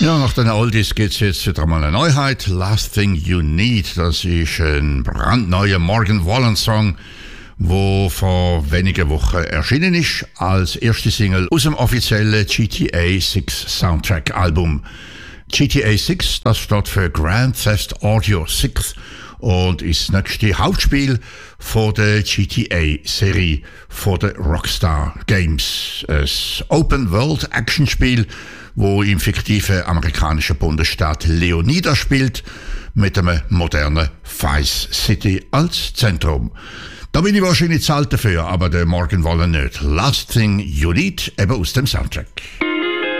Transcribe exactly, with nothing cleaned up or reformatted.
Ja, nach den Oldies geht's jetzt wieder mal eine Neuheit. Last Thing You Need, das ist ein brandneuer Morgan Wallen-Song, wo vor wenigen Wochen erschienen ist, als erste Single aus dem offiziellen G T A sechs Soundtrack-Album. G T A sechs, das steht für Grand Theft Audio sechs und ist das nächste Hauptspiel von der G T A-Serie von der Rockstar Games. Ein Open-World-Action-Spiel, wo im fiktiven amerikanischen Bundesstaat Leonida spielt, mit einem modernen Vice City als Zentrum. Da bin ich wahrscheinlich zu alt dafür, aber der Morgan Wallen nicht. Last Thing You Need, eben aus dem Soundtrack.